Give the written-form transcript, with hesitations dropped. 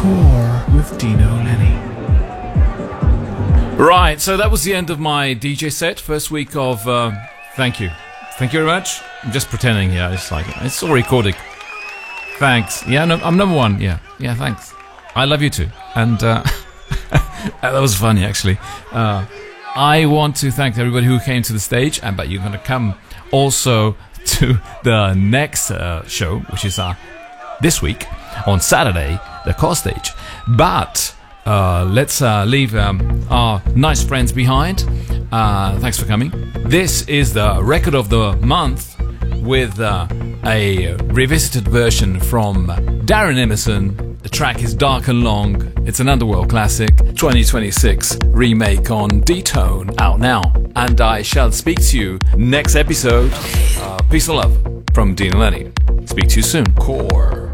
Core with Dino Lenny. Right, so that was the end of my DJ set. First week of... thank you. Thank you very much. I'm just pretending here. It's all recorded. Thanks. Yeah, no, I'm number one. Yeah, thanks. I love you too. And that was funny, actually. I want to thank everybody who came to the stage, but you're going to come also to the next show, which is this week on Saturday, the core stage. But let's leave our nice friends behind. Thanks for coming. This is the record of the month with a revisited version from Darren Emerson. The track is Dark and Long. It's an Underworld classic. 2026 remake on D-Tone, out now. And I shall speak to you next episode. Peace and love from Dino Lenny. Speak to you soon. Core.